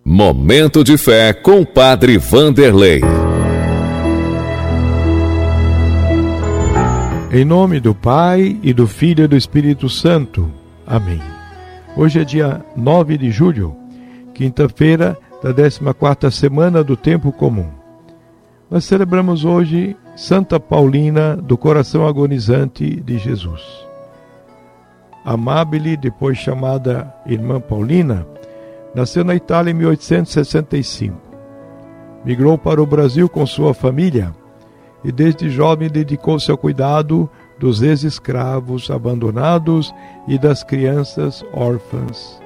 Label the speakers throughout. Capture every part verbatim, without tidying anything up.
Speaker 1: Momento de Fé com Padre Vanderlei.
Speaker 2: Em nome do Pai, e do Filho e do Espírito Santo. Amém. Hoje é dia nove de julho, quinta-feira da décima quarta semana do Tempo Comum. Nós celebramos hoje Santa Paulina do Coração Agonizante de Jesus. Amabile, depois chamada Irmã Paulina, nasceu na Itália em mil oitocentos e sessenta e cinco. Migrou para o Brasil com sua família e desde jovem dedicou-se ao cuidado dos ex-escravos abandonados e das crianças órfãs.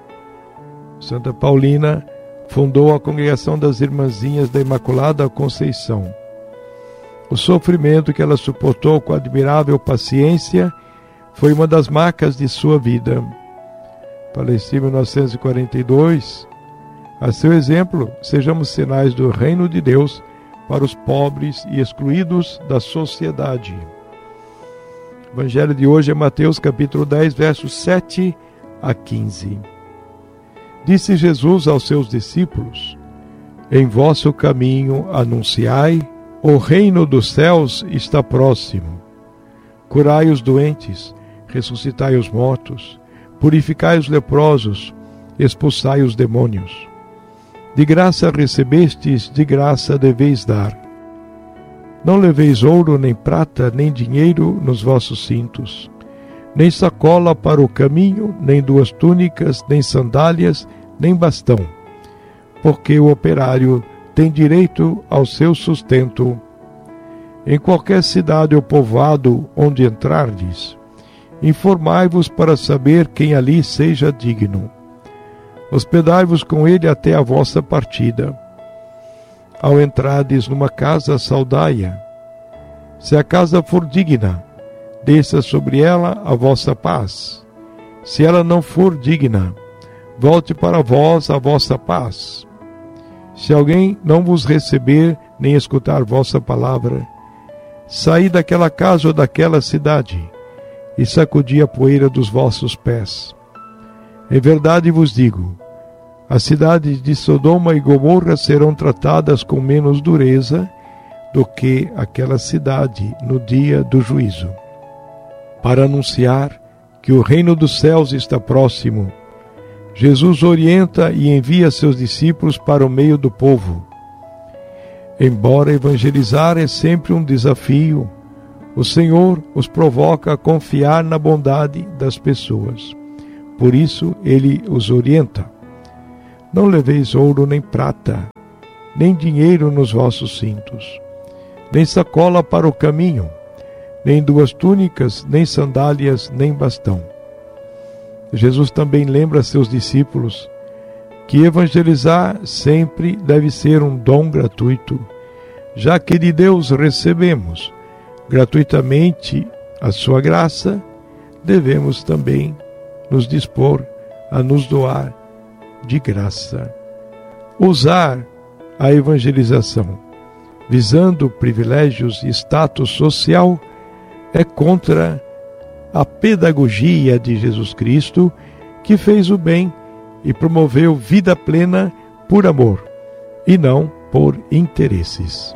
Speaker 2: Santa Paulina fundou a Congregação das Irmãzinhas da Imaculada Conceição. O sofrimento que ela suportou com admirável paciência foi uma das marcas de sua vida. Faleceu em mil novecentos e quarenta e dois. A seu exemplo, sejamos sinais do reino de Deus para os pobres e excluídos da sociedade. O Evangelho de hoje é Mateus capítulo dez, versos sete a quinze. Disse Jesus aos seus discípulos: Em vosso caminho anunciai, o reino dos céus está próximo. Curai os doentes, ressuscitai os mortos, purificai os leprosos, expulsai os demônios. De graça recebestes, de graça deveis dar. Não leveis ouro, nem prata, nem dinheiro nos vossos cintos, nem sacola para o caminho, nem duas túnicas, nem sandálias, nem bastão, porque o operário tem direito ao seu sustento. Em qualquer cidade ou povoado onde entrardes, informai-vos para saber quem ali seja digno. Hospedai-vos com ele até a vossa partida. Ao entrardes numa casa, saudai-a. Se a casa for digna, desça sobre ela a vossa paz. Se ela não for digna, volte para vós a vossa paz. Se alguém não vos receber, nem escutar vossa palavra, saí daquela casa ou daquela cidade, e sacudi a poeira dos vossos pés. Em verdade vos digo, as cidades de Sodoma e Gomorra serão tratadas com menos dureza do que aquela cidade no dia do juízo. Para anunciar que o reino dos céus está próximo, Jesus orienta e envia seus discípulos para o meio do povo. Embora evangelizar é sempre um desafio, o Senhor os provoca a confiar na bondade das pessoas. Por isso, Ele os orienta. Não leveis ouro nem prata, nem dinheiro nos vossos cintos, nem sacola para o caminho, nem duas túnicas, nem sandálias, nem bastão. Jesus também lembra a seus discípulos que evangelizar sempre deve ser um dom gratuito, já que de Deus recebemos gratuitamente a sua graça, devemos também nos dispor a nos doar de graça. Usar a evangelização visando privilégios e status social é contra a pedagogia de Jesus Cristo, que fez o bem e promoveu vida plena por amor e não por interesses.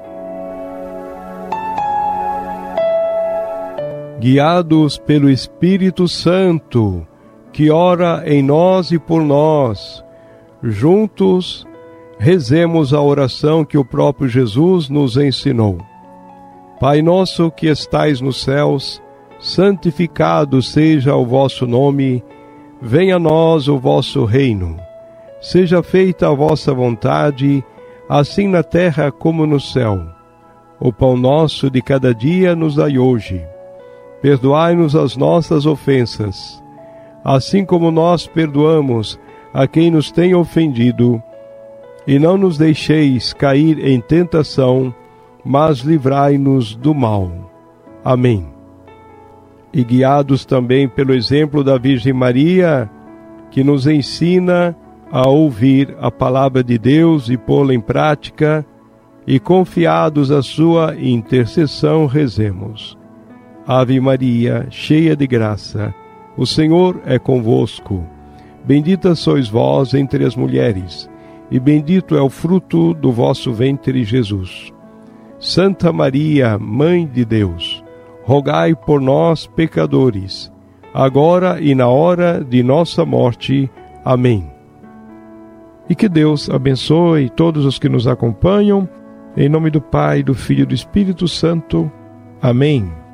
Speaker 2: Guiados pelo Espírito Santo, que ora em nós e por nós, juntos rezemos a oração que o próprio Jesus nos ensinou. Pai nosso que estais nos céus, santificado seja o vosso nome, venha a nós o vosso reino. Seja feita a vossa vontade, assim na terra como no céu. O pão nosso de cada dia nos dai hoje. Perdoai-nos as nossas ofensas, assim como nós perdoamos a quem nos tem ofendido. E não nos deixeis cair em tentação, mas livrai-nos do mal. Amém. E guiados também pelo exemplo da Virgem Maria, que nos ensina a ouvir a palavra de Deus e pô-la em prática, e confiados à sua intercessão, rezemos. Ave Maria, cheia de graça, o Senhor é convosco. Bendita sois vós entre as mulheres, e bendito é o fruto do vosso ventre, Jesus. Santa Maria, Mãe de Deus, rogai por nós, pecadores, agora e na hora de nossa morte. Amém. E que Deus abençoe todos os que nos acompanham, em nome do Pai, do Filho e do Espírito Santo. Amém.